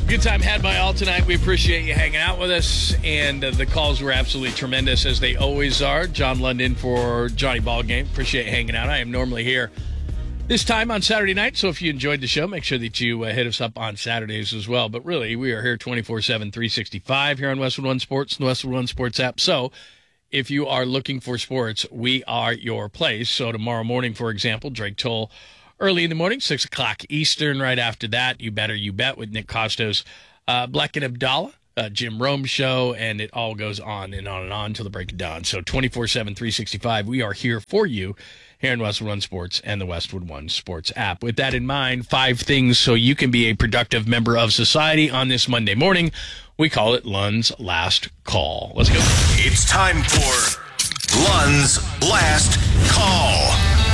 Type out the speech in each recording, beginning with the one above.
Good time had by all tonight. We appreciate you hanging out with us, and the calls were absolutely tremendous, as they always are. John London for Johnny Ballgame. Appreciate you hanging out. I am normally here this time on Saturday night, so if you enjoyed the show, make sure that you hit us up on Saturdays as well. But really, we are here 24/7, 365 here on Westwood One Sports and the Westwood One Sports app. So if you are looking for sports, we are your place. So tomorrow morning, for example, Drake Toll, early in the morning, 6 o'clock Eastern. Right after that, You Better You Bet with Nick Costos, Black and Abdallah, Jim Rome show, and it all goes on and on and on until the break of dawn. So 24/7, 365, we are here for you here in Westwood One Sports and the Westwood One Sports app. With that in mind, 5 things so you can be a productive member of society on this Monday morning. We call it Lund's Last Call. Let's go. It's time for Lund's Last Call.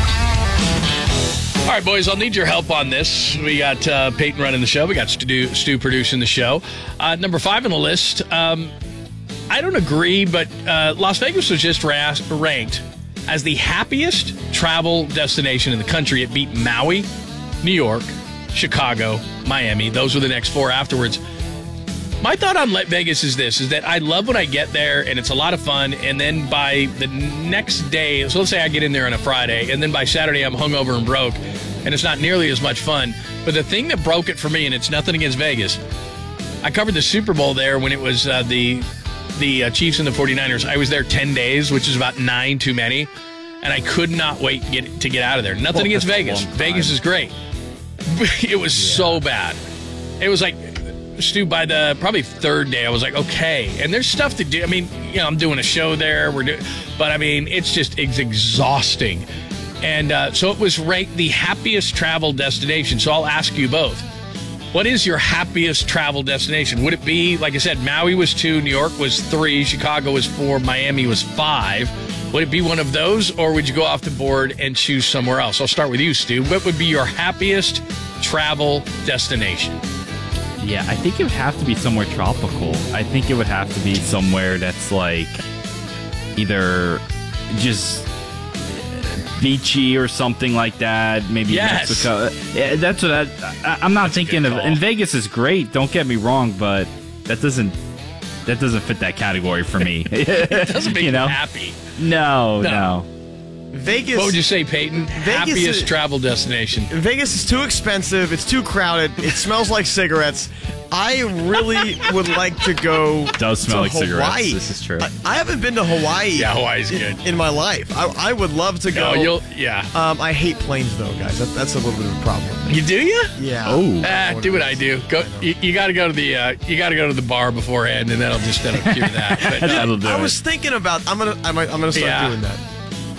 All right, boys, I'll need your help on this. We got Peyton running the show. We got Stu producing the show. Number 5 on the list. I don't agree, but Las Vegas was just ranked as the happiest travel destination in the country. It beat Maui, New York, Chicago, Miami. Those were the next 4 afterwards. My thought on Vegas is this, is that I love when I get there and it's a lot of fun, and then by the next day, so let's say I get in there on a Friday, and then by Saturday I'm hungover and broke, and it's not nearly as much fun. But the thing that broke it for me, and it's nothing against Vegas, I covered the Super Bowl there when it was the Chiefs and the 49ers. I was there 10 days, which is about 9 too many, and I could not wait to get out of there. Nothing against Vegas. Vegas is great. It was so bad. It was like, Stu, by the probably 3rd day, I was like, okay. And there's stuff to do. I mean, I'm doing a show there. But I mean, it's exhausting. And so it was ranked the happiest travel destination. So I'll ask you both. What is your happiest travel destination? Would it be, like I said, Maui was 2, New York was 3, Chicago was 4, Miami was 5. Would it be one of those, or would you go off the board and choose somewhere else? I'll start with you, Stu. What would be your happiest travel destination? Yeah, I think it would have to be somewhere tropical. I think it would have to be somewhere that's like either just beachy or something like that. Maybe Mexico. Yeah, that's what I'm not thinking of. And Vegas is great. Don't get me wrong, but that doesn't fit that category for me. It doesn't make you happy. No. Vegas. What would you say, Peyton? Happiest travel destination. Vegas is too expensive. It's too crowded. It smells like cigarettes. I really would like to go. It does smell like Hawaii. Cigarettes. This is true. I haven't been to Hawaii. Yeah, Hawaii's good in my life. I would love to go. I hate planes though, guys. That's a little bit of a problem. You do you? Yeah. Oh. Do what I do. Go. You got to go to the bar beforehand, and that'll cure that. But, that'll do I was thinking about. I'm gonna start doing that.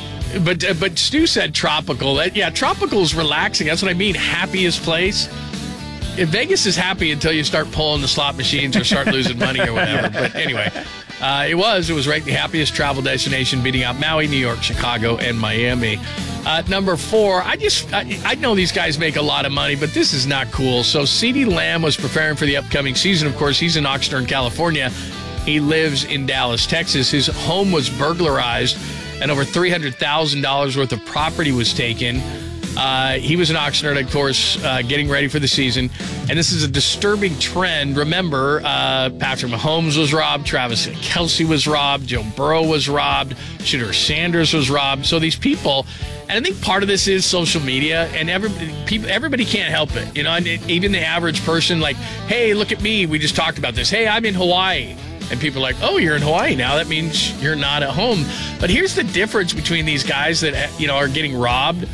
But Stu said tropical. Tropical is relaxing. That's what I mean. Happiest place. Vegas is happy until you start pulling the slot machines or start losing money or whatever. But anyway, it was ranked the happiest travel destination, beating out Maui, New York, Chicago, and Miami. Number 4, I know these guys make a lot of money, but this is not cool. So CeeDee Lamb was preparing for the upcoming season. Of course, he's in Oxnard, California. He lives in Dallas, Texas. His home was burglarized, and over $300,000 worth of property was taken. He was in Oxnard, of course, getting ready for the season. And this is a disturbing trend. Remember, Patrick Mahomes was robbed. Travis Kelce was robbed. Joe Burrow was robbed. Shedeur Sanders was robbed. So these people, and I think part of this is social media, and everybody can't help it. And even the average person, like, hey, look at me. We just talked about this. Hey, I'm in Hawaii. And people are like, oh, you're in Hawaii now. That means you're not at home. But here's the difference between these guys that, are getting robbed.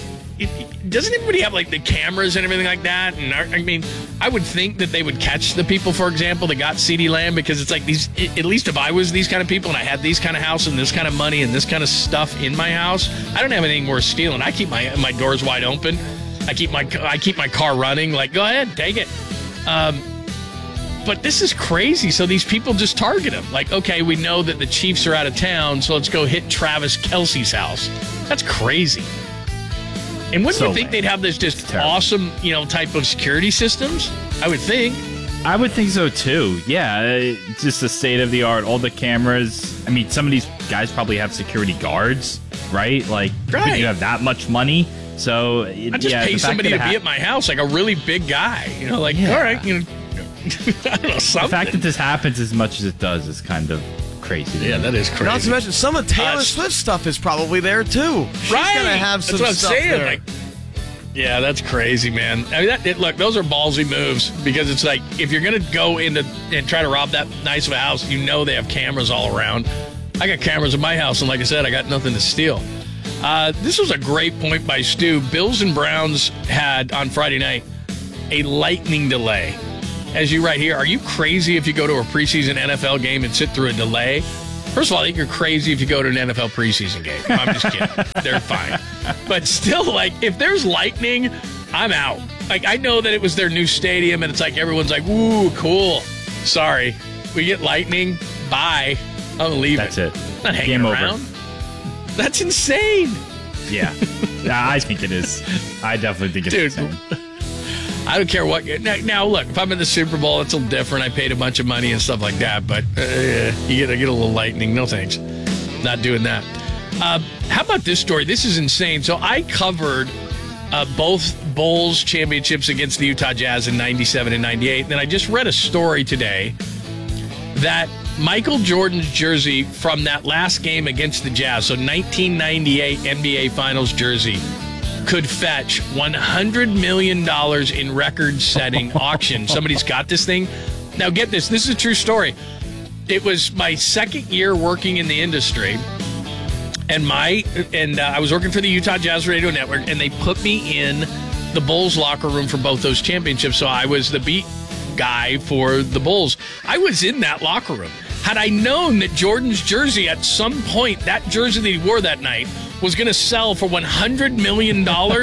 Doesn't everybody have like the cameras and everything like that? And I mean, I would think that they would catch the people, for example, that got CeeDee Lamb, because it's like these. At least if I was these kind of people and I had these kind of house and this kind of money and this kind of stuff in my house, I don't have anything worth stealing. I keep my doors wide open. I keep my car running. Like, go ahead, take it. But this is crazy. So these people just target him. Like, okay, we know that the Chiefs are out of town, so let's go hit Travis Kelce's house. That's crazy. And wouldn't you think they'd have this just awesome, type of security systems? I would think. I would think so too. Yeah, just the state of the art, all the cameras. I mean, some of these guys probably have security guards, right? Like, you have that much money. So I just pay somebody to be at my house, like a really big guy. All right, I don't know, something. The fact that this happens as much as it does is kind of crazy. Yeah, that is crazy. Not to mention, some of Taylor Swift stuff is probably there too. She's gonna have some That's what I'm stuff saying. there. Like, yeah, that's crazy, man. I mean, look, those are ballsy moves because it's like if you're gonna go into and try to rob that nice of a house, you know they have cameras all around. I got cameras in my house, and like I said, I got nothing to steal. This was a great point by Stu. Bills and Browns had on Friday night a lightning delay. As you right here, are you crazy if you go to a preseason NFL game and sit through a delay? First of all, I think you're crazy if you go to an NFL preseason game. I'm just kidding. They're fine. But still, like, if there's lightning, I'm out. Like, I know that it was their new stadium, and it's like everyone's like, ooh, cool. Sorry. We get lightning. Bye. I'm leaving. That's it. Not hanging Game around. over. That's insane. Yeah. I think it is. I definitely think it's Dude. insane. I don't care what. Now, look, if I'm in the Super Bowl, it's a little different. I paid a bunch of money and stuff like that, but you get a little lightning. No thanks. Not doing that. How about this story? This is insane. So I covered both Bulls championships against the Utah Jazz in 97 and 98. And then I just read a story today that Michael Jordan's jersey from that last game against the Jazz, so 1998 NBA Finals jersey, could fetch $100 million in record-setting auction. Somebody's got this thing. Now get this. This is a true story. It was my second year working in the industry, and I was working for the Utah Jazz Radio Network, and they put me in the Bulls locker room for both those championships. So I was the beat guy for the Bulls. I was in that locker room. Had I known that Jordan's jersey at some point, that jersey that he wore that night, was going to sell for $100 million,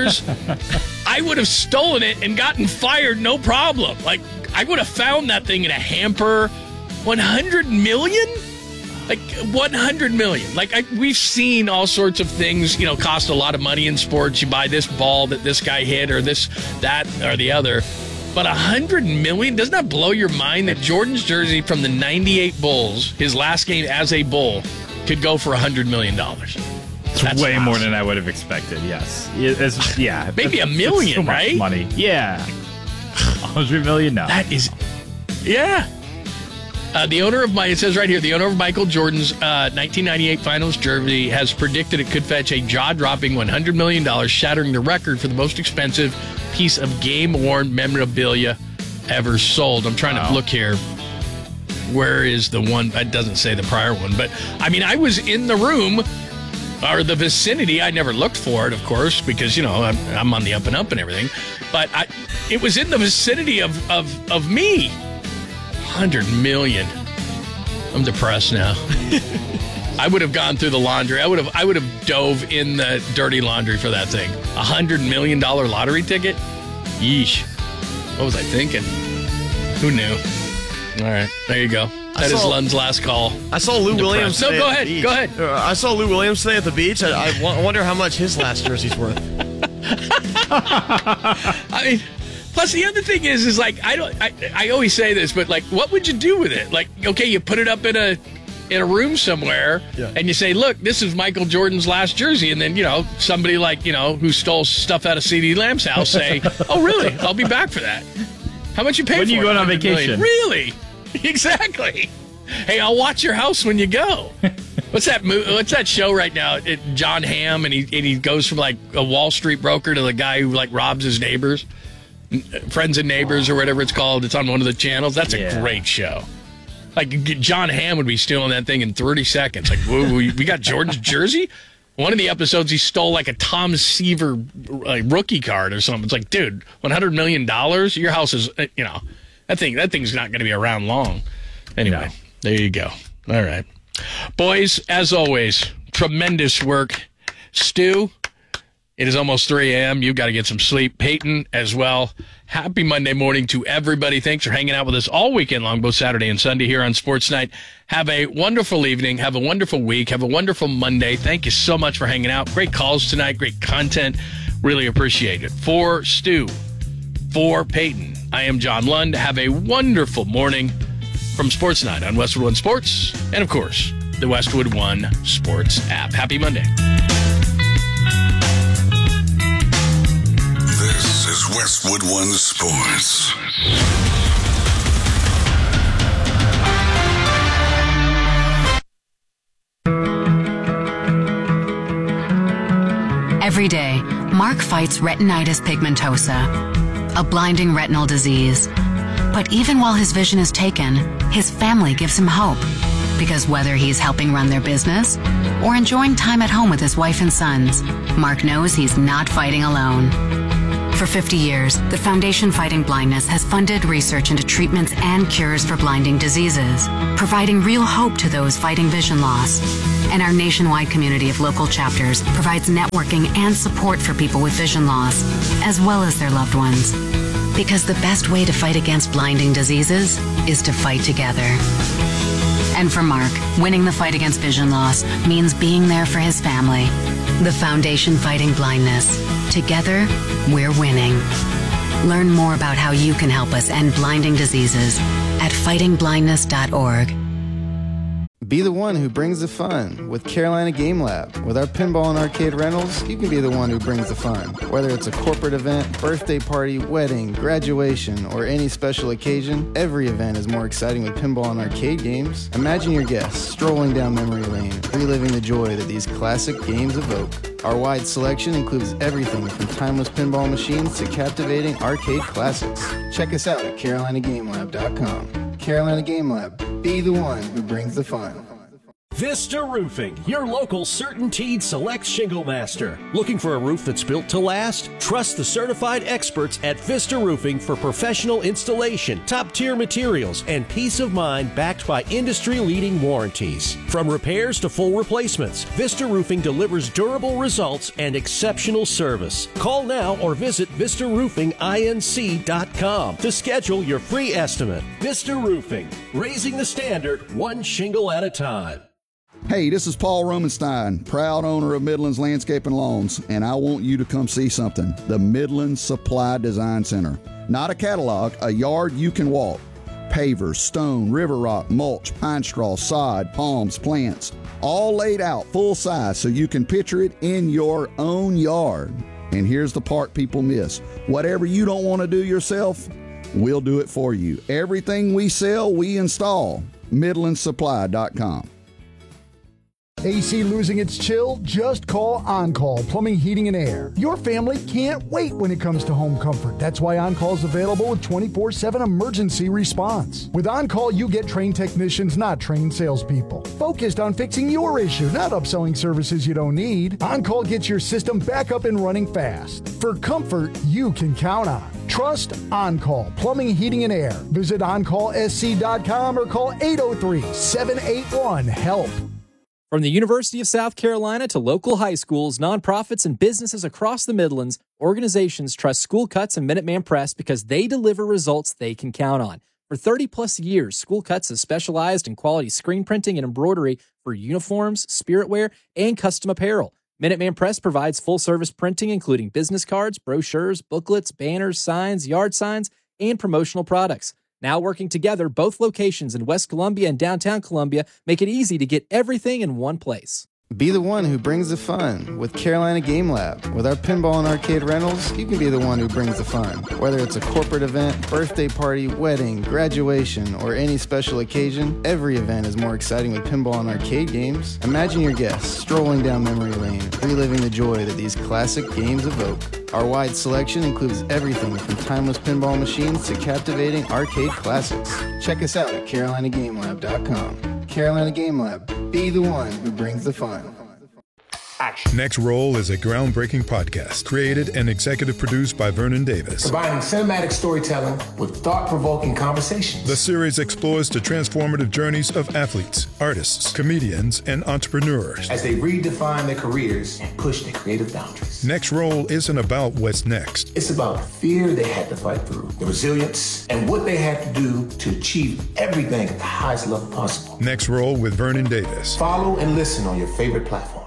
I would have stolen it and gotten fired, no problem. Like, I would have found that thing in a hamper. $100 million? Like, $100 million. Like, we've seen all sorts of things, cost a lot of money in sports. You buy this ball that this guy hit or this, that, or the other. But $100 million? Doesn't that blow your mind that Jordan's jersey from the 98 Bulls, his last game as a Bull, could go for $100 million? It's way more than I would have expected, yes. Yeah. Maybe $1 million, so much right? Money. Yeah. $100 million now. That is, yeah. It says right here, the owner of Michael Jordan's 1998 Finals jersey has predicted it could fetch a jaw-dropping $100 million, shattering the record for the most expensive piece of game-worn memorabilia ever sold. I'm trying to look here. Where is the one? It doesn't say the prior one, but I mean, I was in the room or the vicinity. I never looked for it, of course, because, I'm on the up and up and everything. But it was in the vicinity of me. $100 million. I'm depressed now. I would have gone through the laundry. I would have dove in the dirty laundry for that thing. $100 million lottery ticket? Yeesh. What was I thinking? Who knew? All right, there you go. That is Lund's last call. I saw Lou Williams. No, go ahead. Go ahead. I saw Lou Williams today at the beach. I wonder how much his last jersey's worth. I mean, plus the other thing is like I always say this, but like, what would you do with it? Like, okay, you put it up in a room somewhere, and you say, look, this is Michael Jordan's last jersey, and then somebody like who stole stuff out of CeeDee Lamb's house say, oh really? I'll be back for that. How much you pay when for it? When you going on vacation? Really? Exactly. Hey, I'll watch your house when you go. What's that show right now? John Hamm, and he goes from like a Wall Street broker to the guy who like robs his neighbors, Friends and Neighbors or whatever it's called. It's on one of the channels. That's a great show. Like John Hamm would be stealing that thing in 30 seconds. Like, whoa, we got Jordan's jersey? One of the episodes, he stole like a Tom Seaver rookie card or something. It's like, dude, $100 million? Your house is, that thing's not going to be around long. Anyway, There you go. All right. Boys, as always, tremendous work. Stu, it is almost 3 a.m. You've got to get some sleep. Peyton as well. Happy Monday morning to everybody. Thanks for hanging out with us all weekend long, both Saturday and Sunday here on Sports Night. Have a wonderful evening. Have a wonderful week. Have a wonderful Monday. Thank you so much for hanging out. Great calls tonight. Great content. Really appreciate it. For Stu, for Peyton, I am John Lund. Have a wonderful morning from Sports Night on Westwood One Sports and, of course, the Westwood One Sports app. Happy Monday. This is Westwood One Sports. Every day, Mark fights retinitis pigmentosa, a blinding retinal disease. But even while his vision is taken, his family gives him hope. Because whether he's helping run their business or enjoying time at home with his wife and sons, Mark knows he's not fighting alone. For 50 years, the Foundation Fighting Blindness has funded research into treatments and cures for blinding diseases, providing real hope to those fighting vision loss. And our nationwide community of local chapters provides networking and support for people with vision loss, as well as their loved ones. Because the best way to fight against blinding diseases is to fight together. And for Mark, winning the fight against vision loss means being there for his family. The Foundation Fighting Blindness. Together, we're winning. Learn more about how you can help us end blinding diseases at fightingblindness.org. Be the one who brings the fun with Carolina Game Lab. With our pinball and arcade rentals, you can be the one who brings the fun. Whether it's a corporate event, birthday party, wedding, graduation, or any special occasion, every event is more exciting with pinball and arcade games. Imagine your guests strolling down memory lane, reliving the joy that these classic games evoke. Our wide selection includes everything from timeless pinball machines to captivating arcade classics. Check us out at CarolinaGameLab.com. Carolina Game Lab. Be the one who brings the fun. Vista Roofing, your local CertainTeed Select Shingle Master. Looking for a roof that's built to last? Trust the certified experts at Vista Roofing for professional installation, top-tier materials, and peace of mind backed by industry-leading warranties. From repairs to full replacements, Vista Roofing delivers durable results and exceptional service. Call now or visit VistaRoofingINC.com to schedule your free estimate. Vista Roofing, raising the standard one shingle at a time. Hey, this is Paul Romenstein, proud owner of Midlands Landscape and Lawns, and I want you to come see something. The Midlands Supply Design Center. Not a catalog, a yard you can walk. Pavers, stone, river rock, mulch, pine straw, sod, palms, plants, all laid out full size so you can picture it in your own yard. And here's the part people miss. Whatever you don't want to do yourself, we'll do it for you. Everything we sell, we install. MidlandsSupply.com. AC losing its chill? Just call OnCall Plumbing, Heating, and Air. Your family can't wait when it comes to home comfort. That's why OnCall is available with 24/7 emergency response. With OnCall, you get trained technicians, not trained salespeople. Focused on fixing your issue, not upselling services you don't need. OnCall gets your system back up and running fast. For comfort you can count on. Trust OnCall Plumbing, Heating, and Air. Visit OnCallSC.com or call 803-781-HELP. From the University of South Carolina to local high schools, nonprofits, and businesses across the Midlands, organizations trust School Cuts and Minuteman Press because they deliver results they can count on. For 30-plus years, School Cuts has specialized in quality screen printing and embroidery for uniforms, spiritware, and custom apparel. Minuteman Press provides full-service printing, including business cards, brochures, booklets, banners, signs, yard signs, and promotional products. Now working together, both locations in West Columbia and downtown Columbia make it easy to get everything in one place. Be the one who brings the fun with Carolina Game Lab. With our pinball and arcade rentals, you can be the one who brings the fun. Whether it's a corporate event, birthday party, wedding, graduation, or any special occasion, every event is more exciting with pinball and arcade games. Imagine your guests strolling down memory lane, reliving the joy that these classic games evoke. Our wide selection includes everything from timeless pinball machines to captivating arcade classics. Check us out at CarolinaGameLab.com. Carolina Game Lab. Be the one who brings the fun. Next Roll is a groundbreaking podcast created and executive produced by Vernon Davis. Combining cinematic storytelling with thought-provoking conversations. The series explores the transformative journeys of athletes, artists, comedians, and entrepreneurs as they redefine their careers and push their creative boundaries. Next Roll isn't about what's next. It's about the fear they had to fight through, the resilience, and what they had to do to achieve everything at the highest level possible. Next Roll with Vernon Davis. Follow and listen on your favorite platform.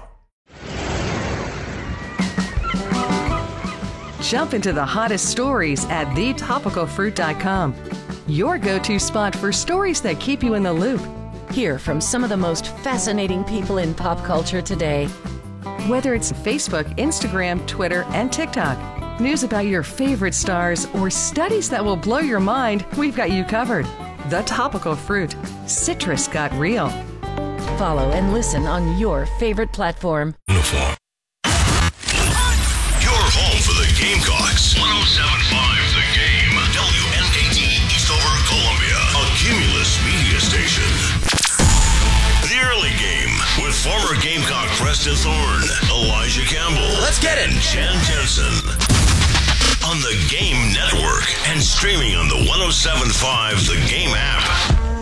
Jump into the hottest stories at thetopicalfruit.com. Your go-to spot for stories that keep you in the loop. Hear from some of the most fascinating people in pop culture today. Whether it's Facebook, Instagram, Twitter, and TikTok, news about your favorite stars, or studies that will blow your mind, we've got you covered. The Topical Fruit. Citrus got real. Follow and listen on your favorite platform. the Gamecocks. 107.5 The Game. WNKT Eastover, Columbia. A Cumulus media station. The Early Game with former Gamecock Preston Thorne, Elijah Campbell. Let's get it. And Jen Jensen. On the Game Network and streaming on the 107.5 The Game app.